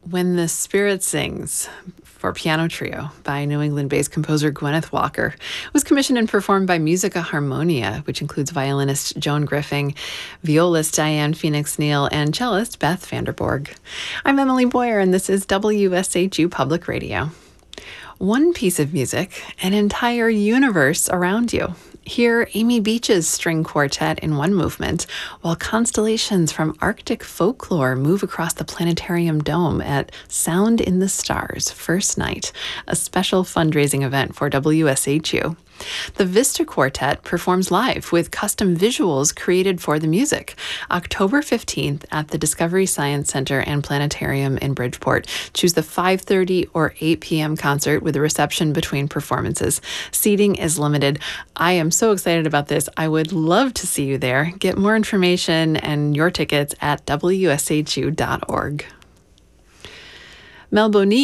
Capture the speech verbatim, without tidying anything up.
When the Spirit Sings for piano trio by New England-based composer Gwyneth Walker was commissioned and performed by Musica Harmonia, which includes violinist Joan Griffing, violist Diane Phoenix Neal, and cellist Beth Vanderborg. I'm Emily Boyer, and this is W S H U Public Radio. One piece of music, an entire universe around you. Hear Amy Beach's string quartet in one movement, while constellations from Arctic folklore move across the planetarium dome at Sound in the Stars First Night, a special fundraising event for W S H U. The Vista Quartet performs live with custom visuals created for the music, October fifteenth at the Discovery Science Center and Planetarium in Bridgeport. Choose the five thirty or eight p.m. concert with a reception between performances. Seating is limited. I am so excited about this. I would love to see you there. Get more information and your tickets at W S H U dot org. Mel Boney